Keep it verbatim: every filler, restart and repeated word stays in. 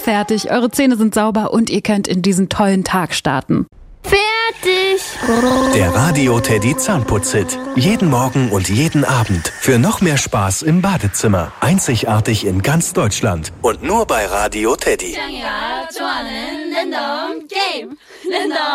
fertig, eure Zähne sind sauber und ihr könnt in diesen tollen Tag starten. Fertig! Der Radio Teddy Zahnputz-Hit. Jeden Morgen und jeden Abend. Für noch mehr Spaß im Badezimmer. Einzigartig in ganz Deutschland. Und nur bei Radio Teddy. 짱이가 좋아하는 랜덤 게임. 랜덤